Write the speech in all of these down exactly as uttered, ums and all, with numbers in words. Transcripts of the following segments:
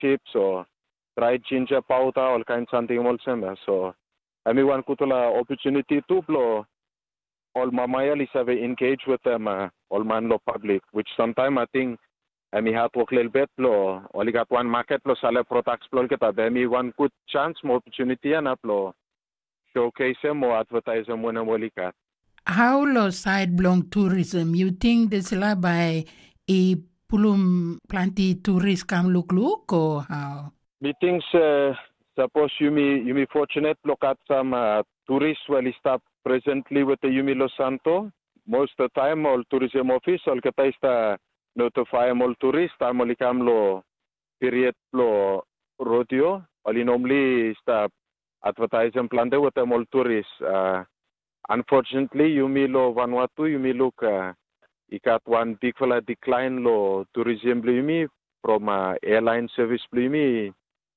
chips or dried ginger powder, all kinds of something also. So, I mean, one kutula opportunity to blow all mamayal is have engage with them, uh, all man lo public, which sometimes I think I mean have to work a little bit blow, only got one market blow, sale products blow, get a demi one good chance, more opportunity and upload, showcase them or advertise them when I'm really got. How low side belong tourism? You think this la by a pulum plenty tourists come look look or how? Me thinks uh, suppose you me you me fortunate look at some uh, tourists well stop presently with the Yumi Los Santo. Most of the time all tourism office all kita ista notify all tourists I'm only come lo period lo rodeo. Only normally stop advertising plan with them all tourists. Uh, unfortunately Yumi lo Vanuatu Yumi look uh, ikat one big fella decline lo tourism Yumi from uh, airline service Yumi.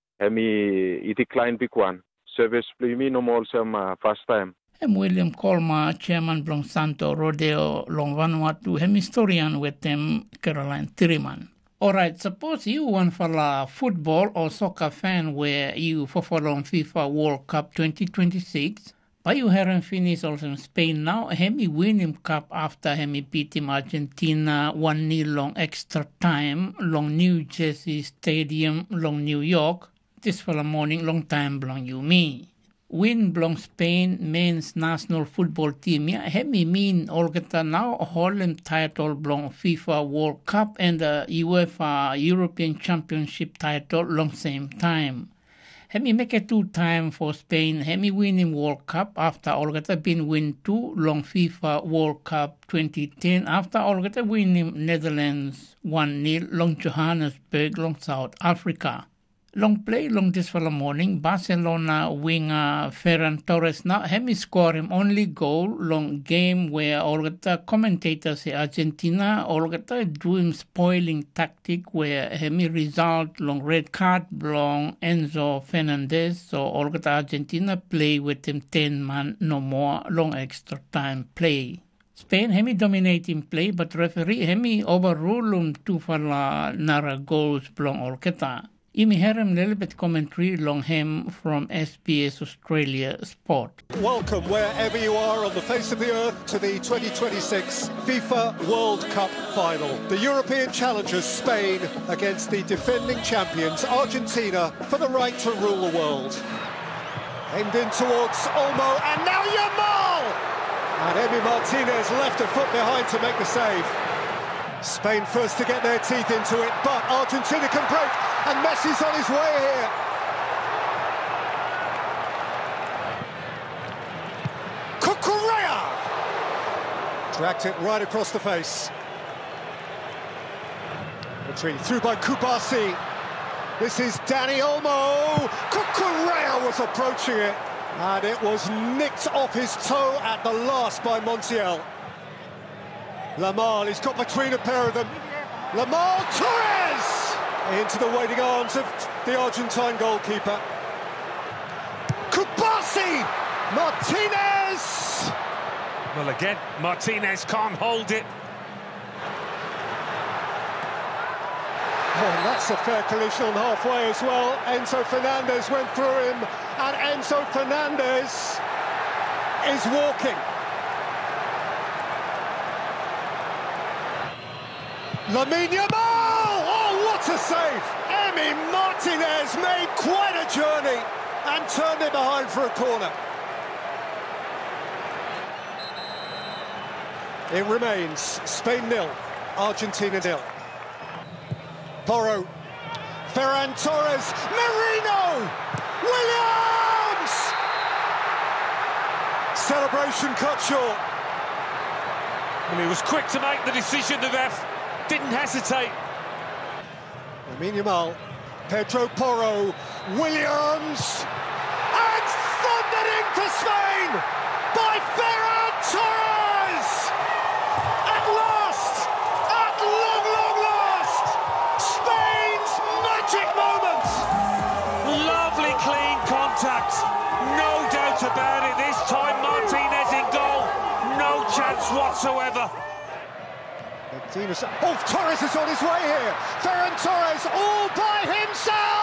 Hemi it decline big one. Service Yumi no more some uh, first time. I'm William Colma, Chairman Blong Santo Rodeo Long Vanuatu, hem historian with them Caroline Tiriman. Alright, suppose you want for a football or soccer fan where you follow FIFA World Cup twenty twenty-six, but you haven't finished also in Spain now, hemi win him cup after hemi beat him Argentina one nil long extra time, long New Jersey Stadium, long New York, this for the morning long time belong you me. Win belong Spain men's national football team. Yeah, hemi mean Olgata now hold them title belong FIFA World Cup and the UEFA European Championship title long same time. Hemi make a two time for Spain. Hemi winning World Cup after Olgata been win two long FIFA World Cup twenty ten after Olgata winning Netherlands one nil long Johannesburg long South Africa. Long play, long this for the morning, Barcelona winger Ferran Torres now hemi score him only goal long game where Olgata commentators say Argentina Olgata do him spoiling tactic where hemi result long red card belong Enzo Fernandez so Olgata Argentina play with him ten man no more long extra time play. Spain hemi dominating play but referee hemi overrule um two for la nara goals belong Olgata. Imi herem little bit commentary long him from S B S Australia Sport. Welcome wherever you are on the face of the earth to the twenty twenty-six FIFA World Cup final. The European challengers Spain against the defending champions Argentina for the right to rule the world. Aimed in towards Olmo and now Yamal! And Emi Martinez left a foot behind to make the save. Spain first to get their teeth into it, but Argentina can break, and Messi's on his way here. Cucurella! Dragged it right across the face. Retreat through by Kubasi. This is Dani Olmo. Cucurella was approaching it, and it was nicked off his toe at the last by Montiel. Lamar, he's got between a pair of them. Lamar Torres! Into the waiting arms of the Argentine goalkeeper. Kubasi! Martinez! Well, again, Martinez can't hold it. Oh, and that's a fair collision on halfway as well. Enzo Fernandez went through him, and Enzo Fernandez is walking. Lamine Yamal! Oh, what a save! Emi Martinez made quite a journey and turned it behind for a corner. It remains Spain nil, Argentina nil. Porro, Ferran Torres, Merino, Williams! Celebration cut short. Well, he was quick to make the decision, the ref. Didn't hesitate. Lamine Yamal, Pedro Porro, Williams, and thundered in for Spain by Ferran Torres! At last, at long, long last, Spain's magic moment! Lovely clean contact, no doubt about it. This time Martinez in goal, no chance whatsoever. Martinez. Oh, Torres is on his way here. Ferran Torres all by himself.